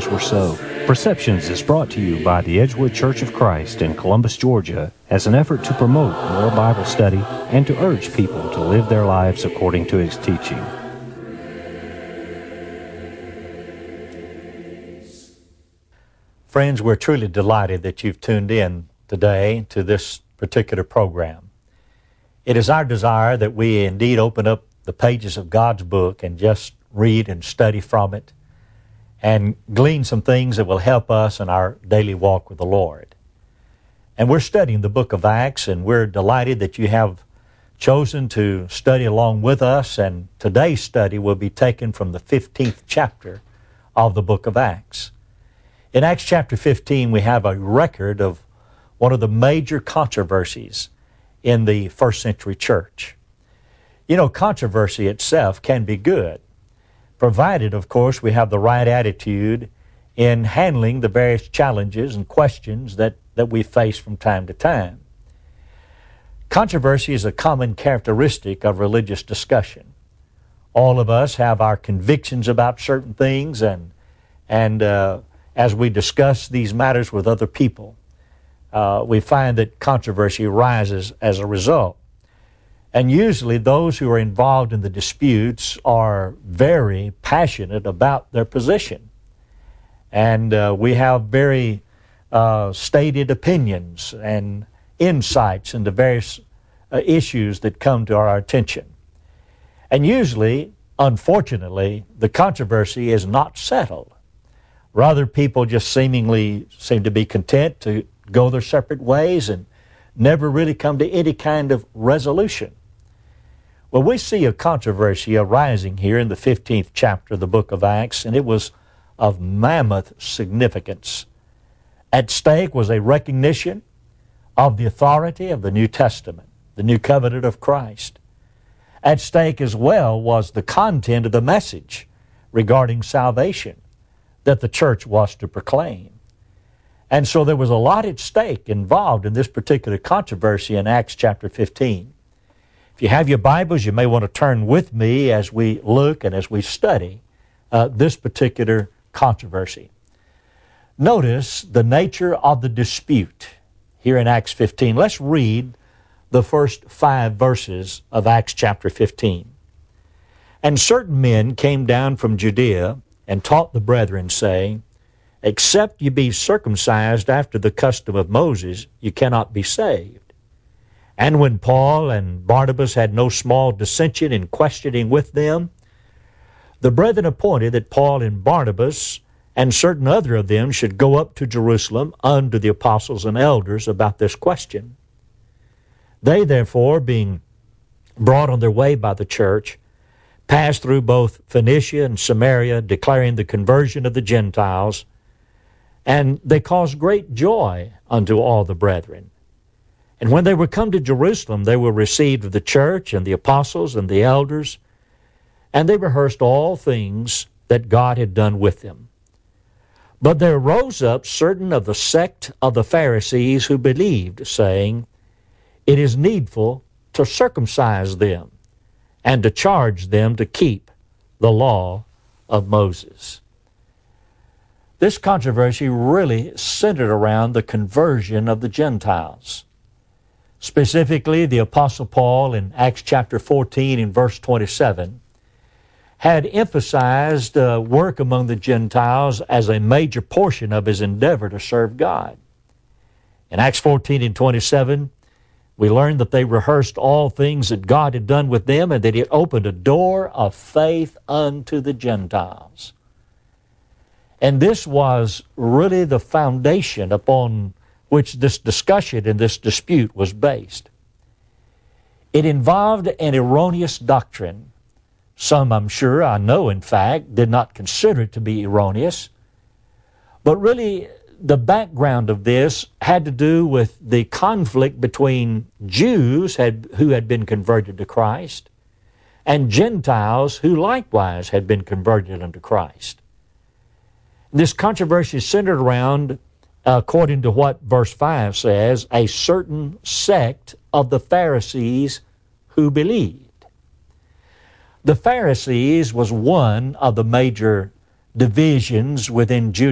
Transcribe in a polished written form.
things were so. Perceptions is brought to you by the Edgewood Church of Christ in Columbus, Georgia, as an effort to promote more Bible study and to urge people to live their lives according to its teaching. Friends, we're truly delighted that you've tuned in today to this particular program. It is our desire that we indeed open up the pages of God's book and just read and study from it and glean some things that will help us in our daily walk with the Lord. And we're studying the book of Acts, and we're delighted that you have chosen to study along with us, and today's study will be taken from the 15th chapter of the book of Acts. In Acts chapter 15, we have a record of one of the major controversies in the first century church. You know, controversy itself can be good, provided, of course, we have the right attitude in handling the various challenges and questions that we face from time to time. Controversy is a common characteristic of religious discussion. All of us have our convictions about certain things, and as we discuss these matters with other people, we find that controversy arises as a result. And usually those who are involved in the disputes are very passionate about their position. And we have very stated opinions and insights into various issues that come to our attention. And usually, unfortunately, the controversy is not settled. Rather, people just seemingly seem to be content to go their separate ways and never really come to any kind of resolution. Well, we see a controversy arising here in the 15th chapter of the book of Acts, and it was of mammoth significance. At stake was a recognition of the authority of the New Testament, the New Covenant of Christ. At stake as well was the content of the message regarding salvation that the church was to proclaim. And so there was a lot at stake involved in this particular controversy in Acts chapter 15. If you have your Bibles, you may want to turn with me as we look and as we study this particular controversy. Notice the nature of the dispute here in Acts 15. Let's read the first 5 verses of Acts chapter 15. And certain men came down from Judea and taught the brethren, saying, Except you be circumcised after the custom of Moses, you cannot be saved. And when Paul and Barnabas had no small dissension in questioning with them, the brethren appointed that Paul and Barnabas and certain other of them should go up to Jerusalem unto the apostles and elders about this question. They therefore, being brought on their way by the church, passed through both Phoenicia and Samaria, declaring the conversion of the Gentiles, and they caused great joy unto all the brethren. And when they were come to Jerusalem, they were received of the church and the apostles and the elders, and they rehearsed all things that God had done with them. But there rose up certain of the sect of the Pharisees who believed, saying, It is needful to circumcise them, and to charge them to keep the law of Moses. This controversy really centered around the conversion of the Gentiles. Specifically, the Apostle Paul in Acts chapter 14 and verse 27 had emphasized work among the Gentiles as a major portion of his endeavor to serve God. In Acts 14 and 27, we learned that they rehearsed all things that God had done with them and that it opened a door of faith unto the Gentiles. And this was really the foundation upon which this discussion and this dispute was based. It involved an erroneous doctrine. Some, I'm sure, I know in fact, did not consider it to be erroneous. But really, the background of this had to do with the conflict between Jews who had been converted to Christ and Gentiles who likewise had been converted unto Christ. This controversy is centered around, according to what verse 5 says, a certain sect of the Pharisees who believed. The Pharisees was one of the major divisions within Judaism.